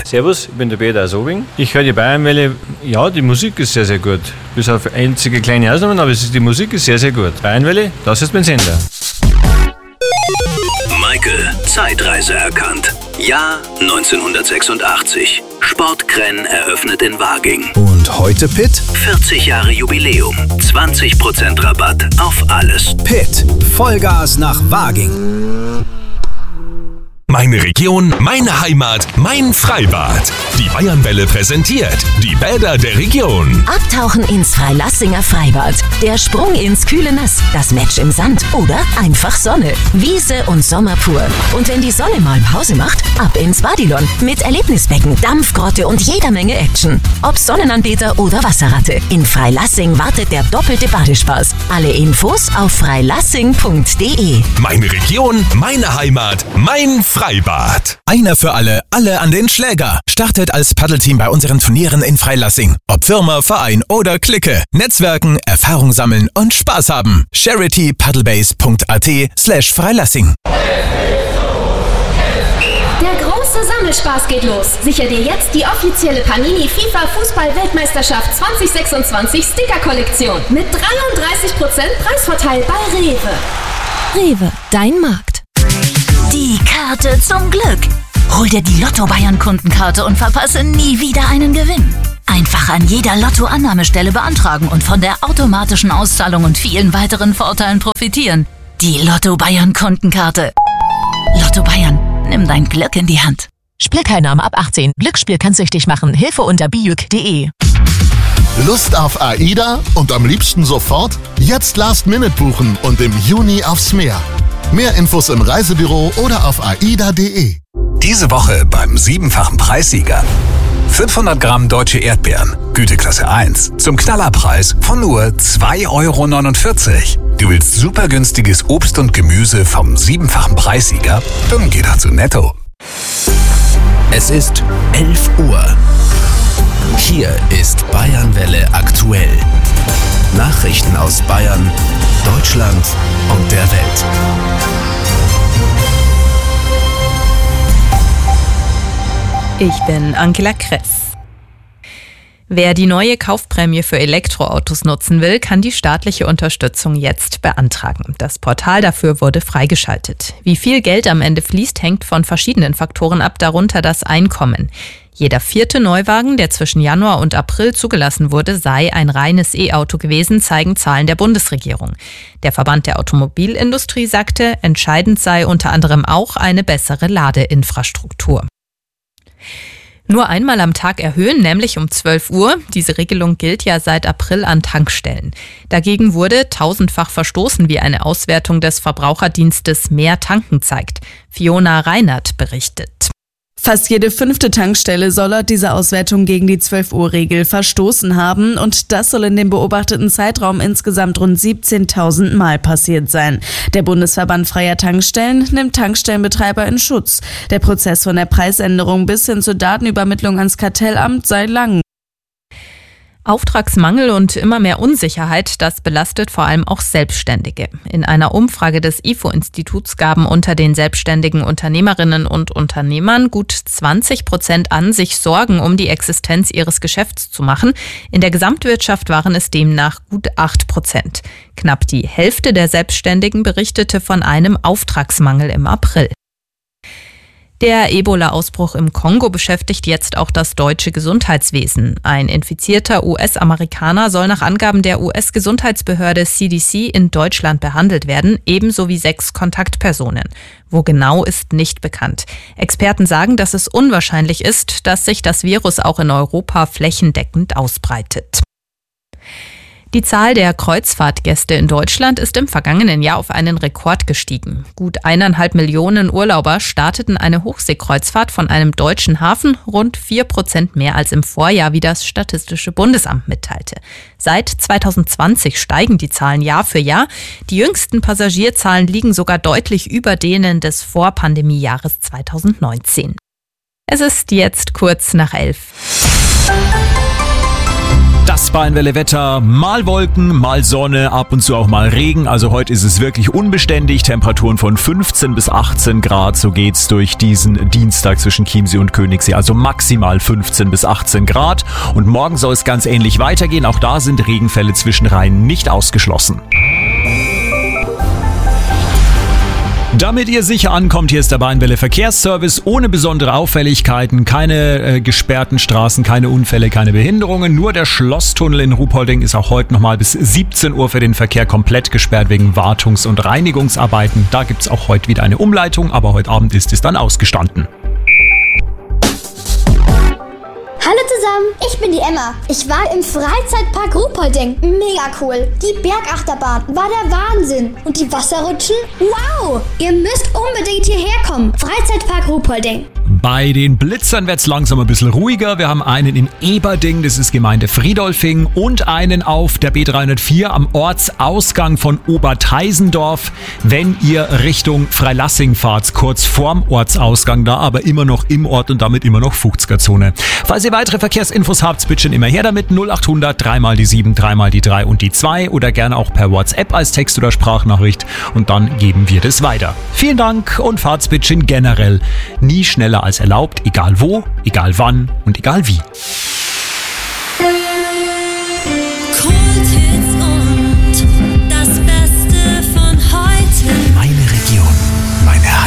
Servus, ich bin der Peter Sobing. Ich höre die Bayernwelle. Ja, die Musik ist sehr, sehr gut. Bis auf einzige kleine Ausnahmen, aber die Musik ist sehr, sehr gut. Bayernwelle, das ist mein Sender. Michael, Zeitreise erkannt. Jahr 1986. Sportkrenn eröffnet in Waging. Und heute Pitt? 40 Jahre Jubiläum. 20% Rabatt auf alles. Pitt, Vollgas nach Waging. Meine Region, meine Heimat, mein Freibad. Die Bayernwelle präsentiert die Bäder der Region. Abtauchen ins Freilassinger Freibad. Der Sprung ins kühle Nass. Das Match im Sand oder einfach Sonne. Wiese und Sommer pur. Und wenn die Sonne mal Pause macht, ab ins Badilon. Mit Erlebnisbecken, Dampfgrotte und jeder Menge Action. Ob Sonnenanbeter oder Wasserratte. In Freilassing wartet der doppelte Badespaß. Alle Infos auf freilassing.de. Meine Region, meine Heimat, mein Freibad. Einer für alle, alle an den Schläger. Startet als Paddelteam bei unseren Turnieren in Freilassing. Ob Firma, Verein oder Clique. Netzwerken, Erfahrung sammeln und Spaß haben. charitypaddlebase.at/Freilassing. Der große Sammelspaß geht los. Sichere dir jetzt die offizielle Panini FIFA Fußball-Weltmeisterschaft 2026 Sticker-Kollektion mit 33% Preisvorteil bei Rewe. Rewe, dein Markt. Die Karte zum Glück. Hol dir die Lotto-Bayern-Kundenkarte und verpasse nie wieder einen Gewinn. Einfach an jeder Lotto-Annahmestelle beantragen und von der automatischen Auszahlung und vielen weiteren Vorteilen profitieren. Die Lotto-Bayern-Kundenkarte. Lotto Bayern, nimm dein Glück in die Hand. Spielteilnahme ab 18. Glücksspiel kann süchtig machen. Hilfe unter bijuk.de. Lust auf AIDA und am liebsten sofort? Jetzt Last-Minute buchen und im Juni aufs Meer. Mehr Infos im Reisebüro oder auf aida.de. Diese Woche beim 7-fachen Preissieger. 500 Gramm deutsche Erdbeeren, Güteklasse 1, zum Knallerpreis von nur 2,49 €. Du willst super günstiges Obst und Gemüse vom 7-fachen Preissieger? Dann geh doch zu Netto. Es ist 11 Uhr. Hier ist Bayernwelle aktuell. Nachrichten aus Bayern, Deutschland und der Welt. Ich bin Angela Kress. Wer die neue Kaufprämie für Elektroautos nutzen will, kann die staatliche Unterstützung jetzt beantragen. Das Portal dafür wurde freigeschaltet. Wie viel Geld am Ende fließt, hängt von verschiedenen Faktoren ab, darunter das Einkommen. Jeder 4. Neuwagen, der zwischen Januar und April zugelassen wurde, sei ein reines E-Auto gewesen, zeigen Zahlen der Bundesregierung. Der Verband der Automobilindustrie sagte, entscheidend sei unter anderem auch eine bessere Ladeinfrastruktur. Nur einmal am Tag erhöhen, nämlich um 12 Uhr. Diese Regelung gilt ja seit April an Tankstellen. Dagegen wurde tausendfach verstoßen, wie eine Auswertung des Verbraucherdienstes Mehr Tanken zeigt. Fiona Reinert berichtet. Fast jede 5. Tankstelle soll laut dieser Auswertung gegen die 12-Uhr-Regel verstoßen haben und das soll in dem beobachteten Zeitraum insgesamt rund 17.000 Mal passiert sein. Der Bundesverband freier Tankstellen nimmt Tankstellenbetreiber in Schutz. Der Prozess von der Preisänderung bis hin zur Datenübermittlung ans Kartellamt sei lang. Auftragsmangel und immer mehr Unsicherheit, das belastet vor allem auch Selbstständige. In einer Umfrage des IFO-Instituts gaben unter den selbstständigen Unternehmerinnen und Unternehmern gut 20% an, sich Sorgen um die Existenz ihres Geschäfts zu machen. In der Gesamtwirtschaft waren es demnach gut 8%. Knapp die Hälfte der Selbstständigen berichtete von einem Auftragsmangel im April. Der Ebola-Ausbruch im Kongo beschäftigt jetzt auch das deutsche Gesundheitswesen. Ein infizierter US-Amerikaner soll nach Angaben der US-Gesundheitsbehörde CDC in Deutschland behandelt werden, ebenso wie 6 Kontaktpersonen. Wo genau, ist nicht bekannt. Experten sagen, dass es unwahrscheinlich ist, dass sich das Virus auch in Europa flächendeckend ausbreitet. Die Zahl der Kreuzfahrtgäste in Deutschland ist im vergangenen Jahr auf einen Rekord gestiegen. Gut 1,5 Millionen Urlauber starteten eine Hochseekreuzfahrt von einem deutschen Hafen, rund 4% mehr als im Vorjahr, wie das Statistische Bundesamt mitteilte. Seit 2020 steigen die Zahlen Jahr für Jahr. Die jüngsten Passagierzahlen liegen sogar deutlich über denen des Vorpandemiejahres 2019. Es ist jetzt kurz nach 11. Das Bayernwelle-Wetter, mal Wolken, mal Sonne, ab und zu auch mal Regen. Also heute ist es wirklich unbeständig. Temperaturen von 15 bis 18 Grad. So geht's durch diesen Dienstag zwischen Chiemsee und Königssee. Also maximal 15 bis 18 Grad. Und morgen soll es ganz ähnlich weitergehen. Auch da sind Regenfälle zwischenreihen nicht ausgeschlossen. Damit ihr sicher ankommt, hier ist der Bayernwelle Verkehrsservice ohne besondere Auffälligkeiten, keine gesperrten Straßen, keine Unfälle, keine Behinderungen. Nur der Schlosstunnel in Ruhpolding ist auch heute nochmal bis 17 Uhr für den Verkehr komplett gesperrt wegen Wartungs- und Reinigungsarbeiten. Da gibt's auch heute wieder eine Umleitung, aber heute Abend ist es dann ausgestanden. Hallo zusammen, ich bin die Emma. Ich war im Freizeitpark Ruhpolding. Mega cool. Die Bergachterbahn war der Wahnsinn. Und die Wasserrutschen? Wow! Ihr müsst unbedingt hierher kommen. Freizeitpark Ruhpolding. Bei den Blitzern wird's langsam ein bisschen ruhiger. Wir haben einen in Eberding, das ist Gemeinde Friedolfing, und einen auf der B304 am Ortsausgang von Oberteisendorf. Wenn ihr Richtung Freilassing fahrt, kurz vorm Ortsausgang, da aber immer noch im Ort und damit immer noch 50er-Zone. Falls ihr weitere Verkehrsinfos habt, bitte schon immer her damit. 0800 3 die 7, 3 die 3 und die 2 oder gerne auch per WhatsApp als Text- oder Sprachnachricht und dann geben wir das weiter. Vielen Dank und fahrt's bitte generell nie schneller als erlaubt, egal wo, egal wann und egal wie.